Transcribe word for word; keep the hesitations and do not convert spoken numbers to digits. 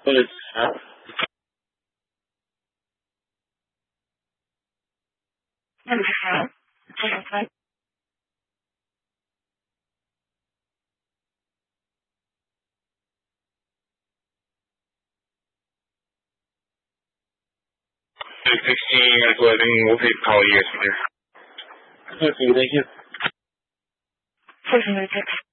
What is that? sixteen, eleven, we'll take call you guys from there. Okay, thank you.